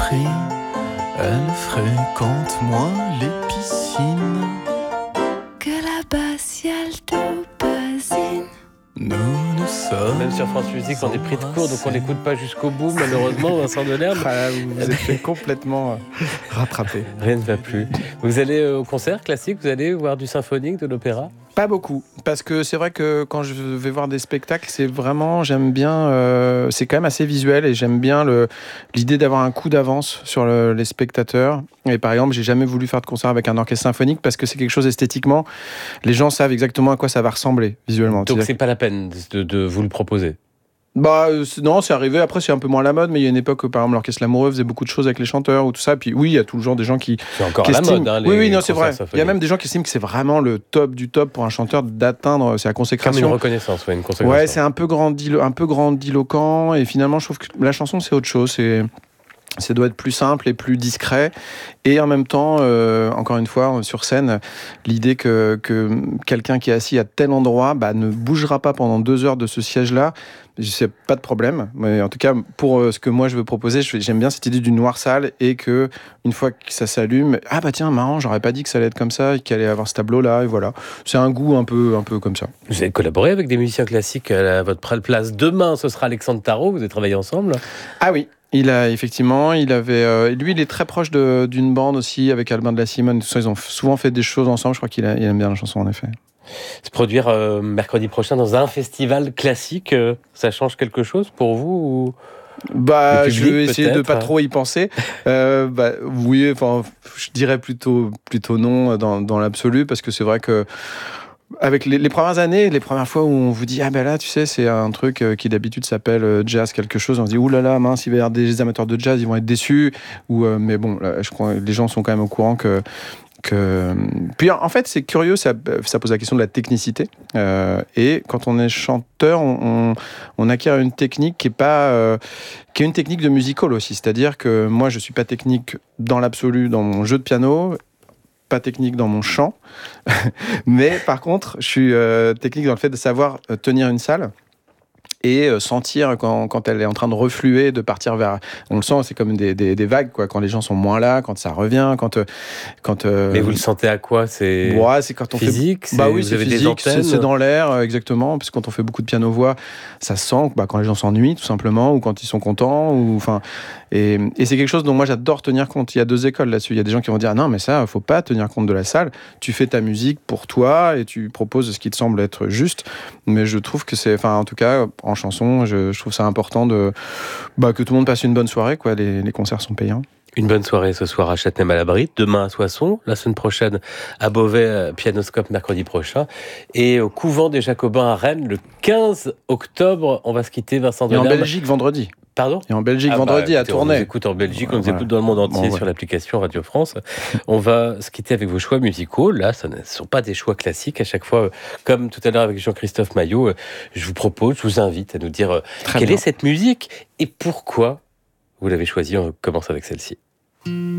l'esprit. Elle fréquente moins les piscines que l'abbatiale d'Aubazine. Nous sommes. Même sur France Musique, on est pris de court, donc on n'écoute pas jusqu'au bout, malheureusement, Vincent Delerme. Vous vous êtes fait complètement rattraper. Rien ne va plus. Vous allez au concert classique, vous allez voir du symphonique, de l'opéra ? Pas beaucoup, parce que c'est vrai que quand je vais voir des spectacles, j'aime bien, c'est quand même assez visuel et j'aime bien l'idée d'avoir un coup d'avance sur les spectateurs. Et par exemple, j'ai jamais voulu faire de concert avec un orchestre symphonique parce que c'est quelque chose esthétiquement, les gens savent exactement à quoi ça va ressembler visuellement. Donc c'est pas la peine de vous le proposer. Non, c'est arrivé. Après, c'est un peu moins la mode, mais il y a une époque où, par exemple, l'Orchestre Lamoureux faisait beaucoup de choses avec les chanteurs ou tout ça. Puis oui, il y a toujours des gens qui. C'est encore qui à la estiment... mode, hein, Oui, non, c'est vrai. Il y a même des gens qui estiment que c'est vraiment le top du top pour un chanteur d'atteindre sa consécration. Comme une reconnaissance, une consécration. Ouais, c'est un peu grandiloquent. Et finalement, je trouve que la chanson, c'est autre chose. Ça doit être plus simple et plus discret. Et en même temps, encore une fois, sur scène, l'idée que quelqu'un qui est assis à tel endroit ne bougera pas pendant 2 heures de ce siège-là, c'est pas de problème. Mais en tout cas, pour ce que moi je veux proposer, j'aime bien cette idée d'une noire salle et que une fois que ça s'allume, tiens, marrant, j'aurais pas dit que ça allait être comme ça et qu'il allait avoir ce tableau-là. Et voilà, c'est un goût un peu comme ça. Vous avez collaboré avec des musiciens classiques à votre place. Demain, ce sera Alexandre Tarot. Vous avez travaillé ensemble ? Ah oui. Il avait, lui, il est très proche d'une bande aussi avec Albin de la Simone. Tout ça, ils ont souvent fait des choses ensemble. Je crois qu'il aime bien la chanson en effet. Se produire mercredi prochain dans un festival classique, ça change quelque chose pour vous ou... Je vais essayer de pas trop y penser. Oui, enfin, je dirais plutôt non dans l'absolu parce que c'est vrai que. Avec les premières années, les premières fois où on vous dit là, tu sais, c'est un truc qui d'habitude s'appelle jazz quelque chose, on se dit oulala, mince, il va y avoir des amateurs de jazz, ils vont être déçus. Mais bon, là, je crois que les gens sont quand même au courant que... Puis en fait, c'est curieux, ça pose la question de la technicité. Et quand on est chanteur, on acquiert une technique qui est une technique de musical aussi. C'est-à-dire que moi, je suis pas technique dans l'absolu dans mon jeu de piano, pas technique dans mon chant, mais par contre, je suis technique dans le fait de savoir tenir une salle et sentir quand elle est en train de refluer, de partir vers... On le sent, c'est comme des vagues, quoi, quand les gens sont moins là, quand ça revient, quand Mais vous le sentez à quoi ? C'est quand on physique, fait... Oui, c'est physique, c'est dans l'air, exactement, parce que quand on fait beaucoup de piano-voix, ça se sent quand les gens s'ennuient, tout simplement, ou quand ils sont contents, et c'est quelque chose dont moi j'adore tenir compte. Il y a 2 écoles là-dessus. Il y a des gens qui vont dire non, mais ça, faut pas tenir compte de la salle. Tu fais ta musique pour toi et tu proposes ce qui te semble être juste. Mais je trouve que en tout cas, en chanson, je trouve ça important que tout le monde passe une bonne soirée, quoi. Les concerts sont payants. Une bonne soirée ce soir à Châtenay-Malabry, demain à Soissons, la semaine prochaine à Beauvais, Pianoscope mercredi prochain, et au Couvent des Jacobins à Rennes le 15 octobre. On va se quitter, Vincent Delerme. Et en Belgique vendredi. Pardon ? Et en Belgique vendredi à Tournai. On nous écoute en Belgique, on nous écoute dans le monde entier sur l'application Radio France. On va se quitter avec vos choix musicaux. Là, ce ne sont pas des choix classiques. À chaque fois, comme tout à l'heure avec Jean-Christophe Maillot, je vous invite à nous dire quelle est cette musique et pourquoi vous l'avez choisie. On commence avec celle-ci.